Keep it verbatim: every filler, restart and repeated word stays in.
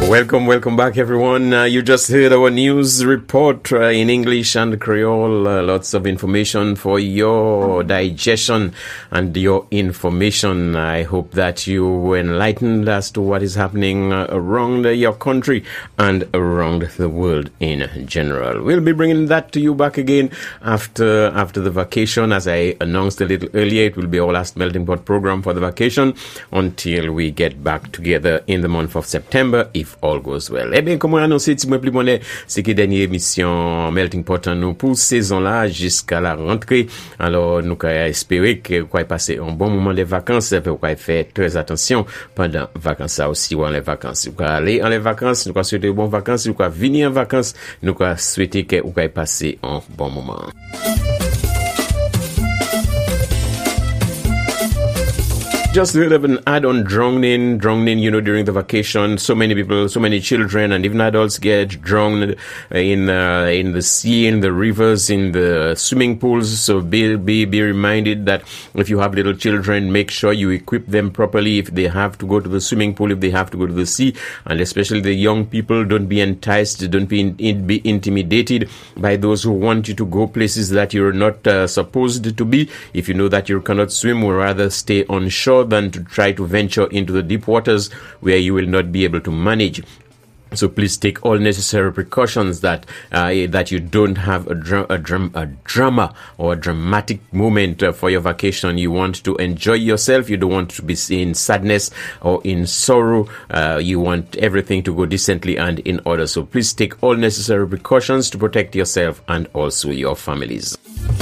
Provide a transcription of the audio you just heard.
Welcome, welcome back, everyone. Uh, you just heard our news report uh, in English and Creole. Uh, lots of information for your digestion and your information. I hope that you were enlightened as to what is happening uh, around uh, your country and around the world in general. We'll be bringing that to you back again after after the vacation. As I announced a little earlier, it will be our last Melting Pot program for the vacation until we get back together in the month of September, if all goes well. Eh bien, comme on a annoncé, si moi plus bonnet, c'est que dernière émission Melting Pot nous pour saison là jusqu'à la rentrée. Alors, nous allons espérer que vous allez passer un bon moment de vacances et vous allez faire très attention pendant les vacances aussi ou en les vacances. Vous allez aller en les vacances, nous allons souhaiter de bonnes vacances, vous allez venir en vacances, nous allons souhaiter que vous allez passer un bon moment. Just a little bit of an add on drowning, drowning, you know, during the vacation. So many people, so many children and even adults get drowned in, uh, in the sea, in the rivers, in the swimming pools. So be, be, be reminded that if you have little children, make sure you equip them properly if they have to go to the swimming pool, if they have to go to the sea. And especially the young people, don't be enticed, don't be, in, in, be intimidated by those who want you to go places that you're not uh, supposed to be. If you know that you cannot swim, or rather stay on shore than to try to venture into the deep waters where you will not be able to manage. So please take all necessary precautions that uh, that you don't have a, dra- a, dram- a drama or a dramatic moment uh, for your vacation. You want to enjoy yourself. You don't want to be in sadness or in sorrow. Uh, you want everything to go decently and in order. So please take all necessary precautions to protect yourself and also your families.